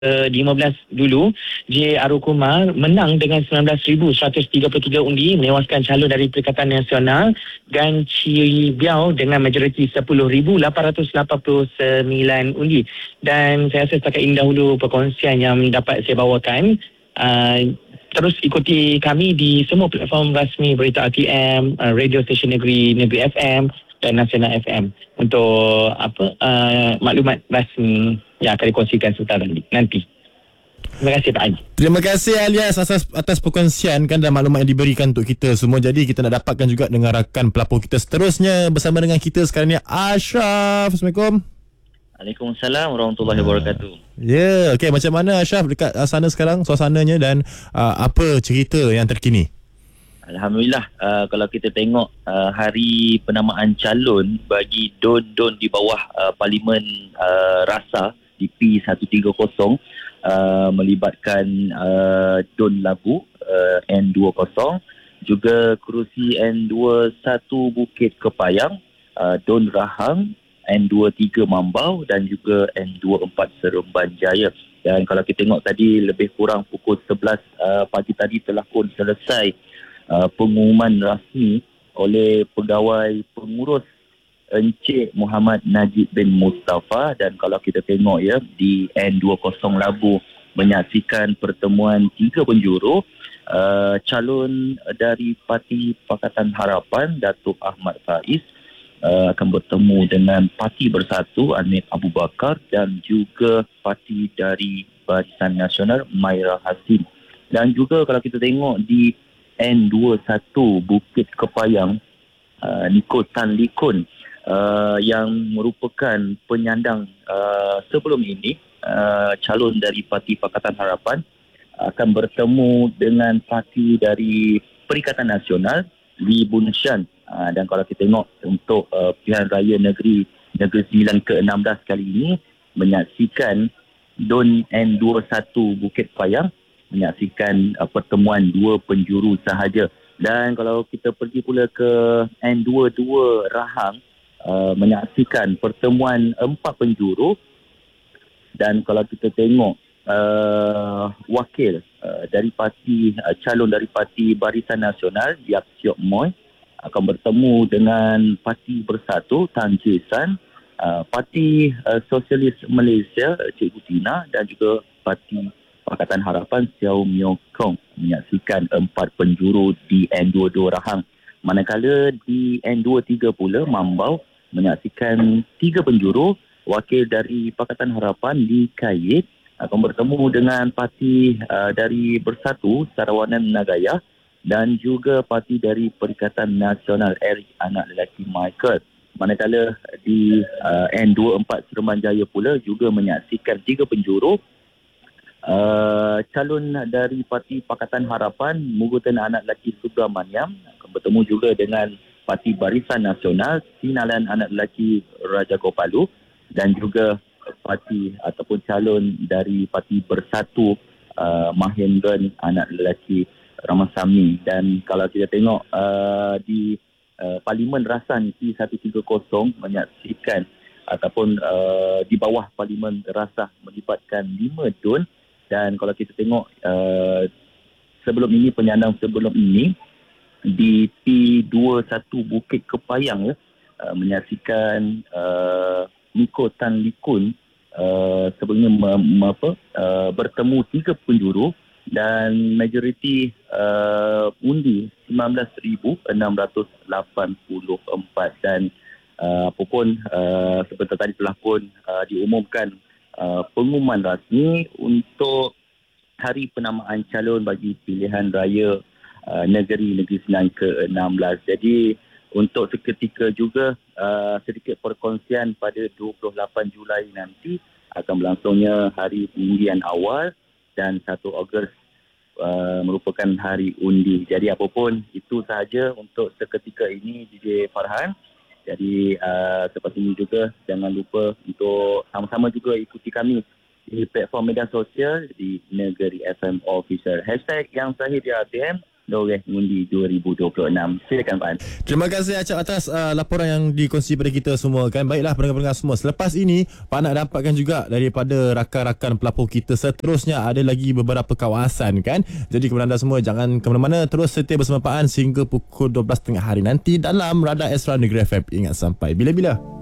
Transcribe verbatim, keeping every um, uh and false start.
lima belas dulu, J. Arukumar menang dengan sembilan belas ribu seratus tiga puluh tiga undi, menewaskan calon dari Perikatan Nasional Gan Chi Biao dengan majoriti sepuluh ribu lapan ratus lapan puluh sembilan undi. Dan saya rasa setakat ini dahulu perkongsian yang dapat saya bawakan. Uh, terus ikuti kami di semua platform rasmi Berita R T M, uh, radio stesen negeri, Negeri F M dan Nasional F M untuk apa uh, maklumat rasmi yang akan dikongsikan sebentar nanti. Terima kasih Pak Haji. Terima kasih Alias atas, atas perkongsian kan dan maklumat yang diberikan untuk kita semua. Jadi kita nak dapatkan juga dengan rakan pelapor kita seterusnya bersama dengan kita sekarang ni, Ashraf. Assalamualaikum. Waalaikumsalam warahmatullahi wabarakatuh. Ya, yeah. Okey, macam mana Ashraf dekat sana sekarang suasananya dan uh, apa cerita yang terkini? Alhamdulillah, uh, kalau kita tengok uh, hari penamaan calon bagi don-don di bawah uh, Parlimen uh, Rasa di P seratus tiga puluh uh, melibatkan uh, Don Labu uh, N dua puluh, juga kerusi N dua puluh satu Bukit Kepayang, uh, Don Rahang N dua puluh tiga Mambau dan juga N dua puluh empat Seremban Jaya. Dan kalau kita tengok tadi lebih kurang pukul sebelas uh, pagi tadi telah pun selesai uh, pengumuman rasmi oleh pegawai pengurus Encik Muhammad Najib bin Mustafa. Dan kalau kita tengok ya, di N dua puluh Labu menyaksikan pertemuan tiga penjuru, uh, calon dari Parti Pakatan Harapan Datuk Ahmad Faiz uh, akan bertemu dengan Parti Bersatu Anip Abu Bakar dan juga parti dari Barisan Nasional Maira Hasim. Dan juga kalau kita tengok di N dua puluh satu Bukit Kepayang, uh, Niko Tan Likun Uh, yang merupakan penyandang uh, sebelum ini uh, calon dari Parti Pakatan Harapan akan bertemu dengan parti dari Perikatan Nasional Lee Boon Shan. Uh, dan kalau kita tengok untuk uh, pilihan raya negeri Negeri Sembilan ke enam belas kali ini menyaksikan Don N dua puluh satu Bukit Kepayang menyaksikan uh, pertemuan dua penjuru sahaja. Dan kalau kita pergi pula ke N dua puluh dua Rahang, Uh, menyaksikan pertemuan empat penjuru. Dan kalau kita tengok uh, wakil uh, dari parti uh, calon dari Parti Barisan Nasional Yap Siok Moy akan bertemu dengan Parti Bersatu Tan Jee San, uh, Parti uh, Sosialis Malaysia Cikgu Tina dan juga Parti Pakatan Harapan Xiao Myo Kong menyaksikan empat penjuru di N dua puluh dua Rahang. Manakala di N dua puluh tiga pula Mambau menyaksikan tiga penjuru, wakil dari Pakatan Harapan Lee Kayit akan bertemu dengan parti uh, dari Bersatu Sarawanan Nagaya dan juga parti dari Perikatan Nasional Eric anak lelaki Michael. Manakala di uh, N dua puluh empat Seremban Jaya pula juga menyaksikan tiga penjuru, uh, calon dari Parti Pakatan Harapan Mugutan anak lelaki Subramaniam akan bertemu juga dengan Parti Barisan Nasional Sinalan anak lelaki Raja Gopalu dan juga parti ataupun calon dari Parti Bersatu uh, Mahendran anak lelaki Ramasamy. Dan kalau kita tengok uh, di uh, Parlimen Rasan P seratus tiga puluh menyaksikan ataupun uh, di bawah Parlimen Rasah melibatkan lima don. Dan kalau kita tengok uh, sebelum ini, penyandang sebelum ini di P dua puluh satu Bukit Kepayang ya, uh, menyaksikan uh, Niko Tan Likun uh, sebelumnya me, me, apa, uh, bertemu tiga penjuru dan majoriti uh, undi sembilan belas ribu enam ratus lapan puluh empat. Dan uh, apapun uh, sebentar tadi telah pun uh, diumumkan uh, pengumuman rasmi untuk hari penamaan calon bagi pilihan raya Uh, negeri Negeri Sembilan ke enam belas. Jadi untuk seketika juga uh, sedikit perkongsian pada dua puluh lapan Julai nanti akan berlangsungnya hari undian awal dan satu Ogos uh, merupakan hari undi. Jadi apapun itu sahaja untuk seketika ini D J Farhan. Jadi uh, seperti ini juga jangan lupa untuk sama-sama juga ikuti kami di platform media sosial di Negeri F M Official. Hashtag yang sahih di R T M Dores Mengundi dua ribu dua puluh enam. Silakan Pan. Terima kasih Acap atas uh, laporan yang dikongsi pada kita semua kan. Baiklah pendengar-pendengar semua, selepas ini Pak nak dapatkan juga daripada rakan-rakan pelapor kita seterusnya, ada lagi beberapa kawasan kan. Jadi kepada anda semua, jangan ke mana-mana, terus setia bersama Pak An sehingga pukul dua belas tiga puluh hari nanti dalam Radar Astra Negeri F M. Ingat sampai bila-bila.